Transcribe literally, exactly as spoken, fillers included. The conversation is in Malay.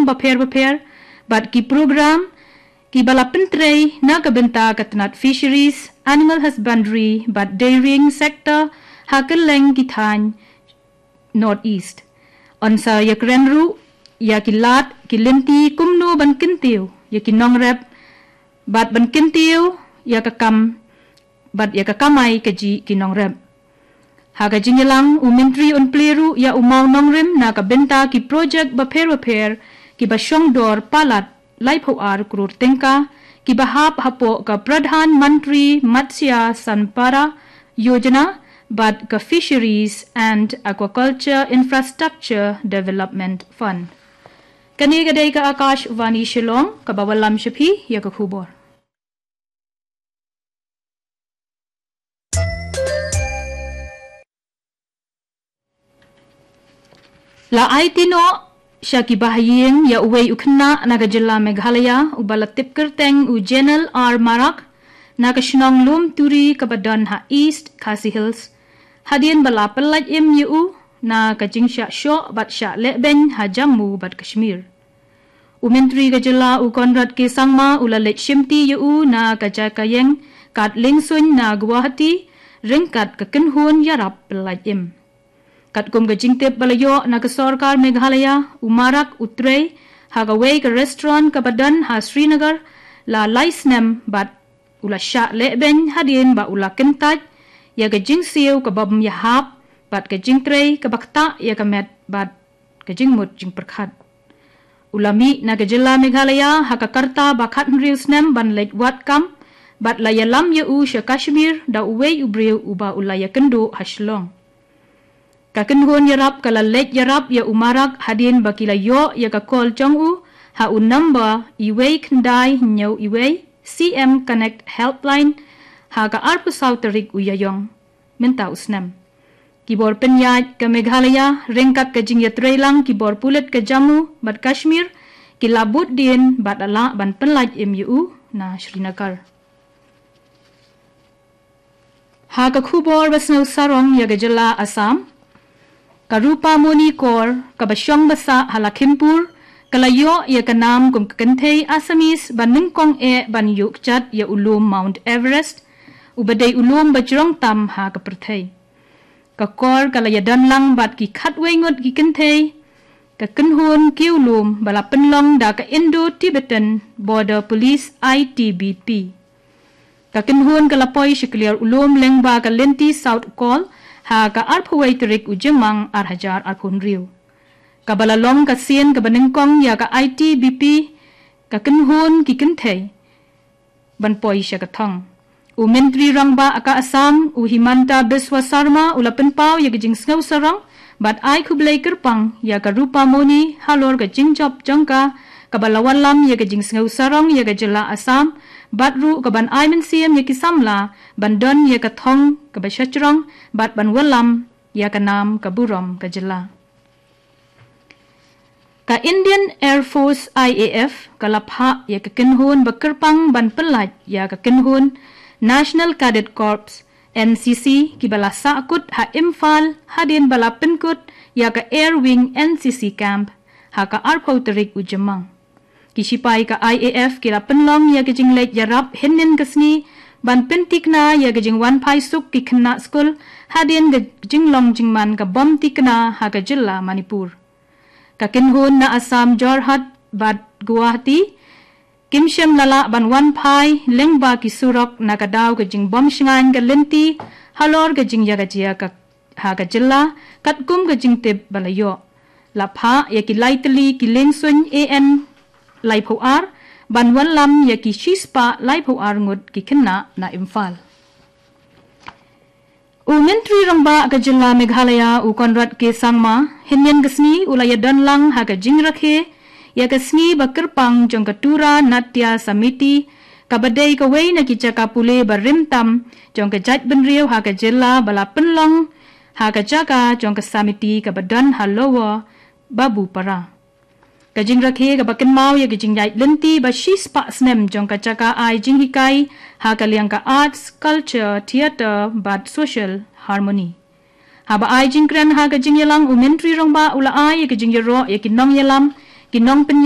baper-baper, bat ki program ki bala pentrei na kabenta katnat fisheries, animal husbandry, bat dairying sector hakeleng ki than northeast. Onsa ya krenru ya ki lat ki lenti kumno ban kintiu ya ki nongrep bat ban kintiu ya kakam bat ya kakamai kaji ki nongrep. Haga jingilang umintri on pleru ya umau nongrem na kabenta ki project baper-baper ki basyong dor palat laipo ar kurur tengka ki bahap hapo ka Pradhan Mantri Matsya Sanpada Yojana but ka Fisheries and Aquaculture Infrastructure Development Fund. Kani gadai ka Akash Vani Shillong ka bawalam shapi ya ka khubor. La ay tino siya kibahaying ya uway ukna nagajala Meghalaya ubalatip kerteng u General R. Marak nagasinong lum turi kabadan ha East Khasi Hills hadien balapalaj im yu na kajing siya syo bat siya leben ha Jammu bat Kashmir. Umintri gajala u Conrad K. Sangma ulalit shimti yu na kajakayeng kat lingsun na Guwahati ringkat kakenhun yarap palaj im. Kat kum gajing tip balayo na kasorkar Meghalaya umarak utrey hagaway ka restaurant kabadan ha Srinagar la laisnem bat ula sya leben hadien ba ula kentaj ya gajing siu kabab yahap bat gajing trey kabakta ya kamet bat gajing mut jing perkhat. Ulami na gajala Meghalaya hakakarta bakat nriusnem ban lej wat kam bat layalam ya u sya Kashmir da uway ubriu uba ulaya kendo haslong. Kakenhun yarap kalalek yarap ya umarak hadin bakilayo ya kakol chongu ha un number iway kendai nyau iway C M Connect Helpline ha ka arpu sautarik uyayong minta usnam. Kibor penyaj ke Meghalaya ringkat ke jing yatray lang kibor pulet ke Jammu bat Kashmir kilabut din bat ala ban penlaj M U na Srinagar. Ha ka khubor basnaw sarong ya gajala Assam Karupa Moni Kor, kabasyong basa halakhimpur, kalayo ya kanam kum kakantay Assamese ban ningkong e ban yukchat ya ulum Mount Everest, ubaday ulum bajrong tam ha kapertay. Kakor kalayadan lang bat ki khatwengot ki kantay, kakenhun ki ulum bala penlong da ka Indo-Tibetan Border Police I T B P. Kakenhun kalapoy shikliar ulum lengba ka lenti South Call, ha ka arpaway terik ujemang arhajar arpun riu. Kabalalong kasien kabanengkong ya ka I T B P kakenhun kikentay banpoy siya katong. Umintri rangba aka Assam u Himanta Biswa Sarma ulapen pao ya gajing sngaw sarang bat ay kublay kerpang ya ka Rupa Moni halor gajing job jangka kabalawalam ya gajing sngaw sarang ya gajala Assam bat ru kaban ay mensiem ya kisamla bandon ya kathong kabasyachrong bat banwalam ya kanam kaburom kajala. Ka Indian Air Force I A F kalapha ya kakenhun bakerpang ban pelaj ya kakenhun National Cadet Corps N C C kibalasa akut ha Imphal hadin bala penkut ya ka Air Wing N C C camp ha ka arpaw terik ujemang. Kisipay ka I A F kila penlong ya gajing lej yarap hinin kasni ban pentik na ya gajing wan pai suk ki kena school hadin gajing long jingman ka bom tikna ha ka jilla Manipur. Kakenhun na Assam Jorhat bat Guwahati kimshem lala ban wan pai lengba ki surok na kadaw gajing bom shingan ka lenti halor gajing ya gajia ka ha ka jilla katkum gajing tip balayo. Lapha ya ki laitli ki lengsun A N laipo ar ban walam ya ki shispa laipo ar ngut ki kena na Imphal. Umintri rangba gajala Meghalaya u Conrad K. Sangma hinyan gasni ulayadan lang ha gajing rakhe ya gasni bakerpang jong katura natya samiti kabadai kaway na kichaka pule barimtam jong kajat benriw ha gajala bala penlong ha kajaka jong kasamiti kabadan halowa babu para. Kajing rakhe kabakan mau ya kajing yait lenti ba shis pa snem jong kachaka ai jing hikai ha kaliang ka arts, culture, theater, but social harmony. Haba ai jing kran ha kajing yalang umintri rong ba ula ai ya kajing yaro ya kinong yalam kinong pen